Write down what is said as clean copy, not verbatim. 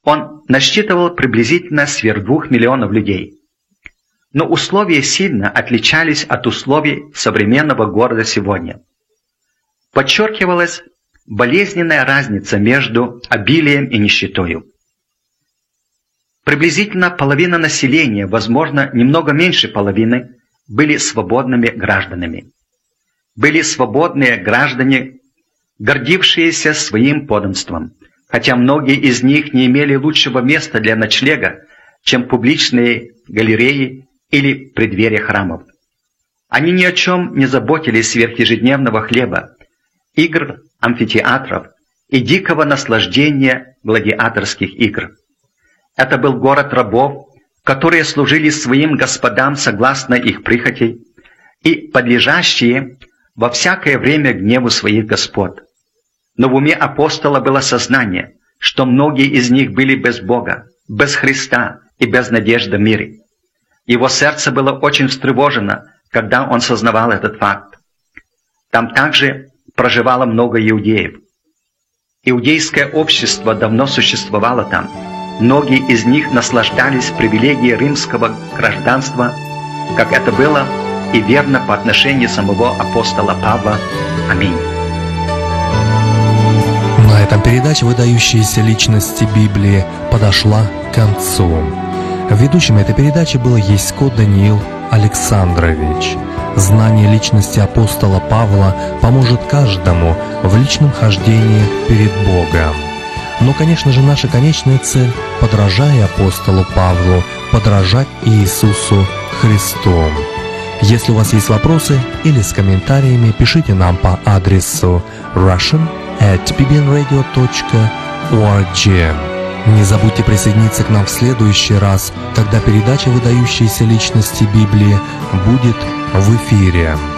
он насчитывал приблизительно сверх 2 миллионов людей. Но условия сильно отличались от условий современного города сегодня. Подчеркивалась болезненная разница между обилием и нищетою. Приблизительно половина населения, возможно, немного меньше половины, были свободными гражданами. Были свободные граждане, гордившиеся своим подданством, хотя многие из них не имели лучшего места для ночлега, чем публичные галереи или преддверия храмов. Они ни о чем не заботились сверх ежедневного хлеба, игр, амфитеатров и дикого наслаждения гладиаторских игр. Это был город рабов, которые служили своим господам согласно их прихотей и подлежащие во всякое время гневу своих господ. Но в уме апостола было сознание, что многие из них были без Бога, без Христа и без надежды в мире. Его сердце было очень встревожено, когда он сознавал этот факт. Там также проживало много иудеев. Иудейское общество давно существовало там. Многие из них наслаждались привилегией римского гражданства, как это было и верно по отношению самого апостола Павла. Аминь. На этом передача «Выдающиеся личности Библии» подошла к концу. Ведущим этой передачи был Ясько Даниил Александрович. Знание личности апостола Павла поможет каждому в личном хождении перед Богом. Но, конечно же, наша конечная цель, подражая апостолу Павлу, подражать Иисусу Христу. Если у вас есть вопросы или с комментариями, пишите нам по адресу russian@bbnradio.org. Не забудьте присоединиться к нам в следующий раз, когда передача «Выдающиеся личности Библии» будет в эфире.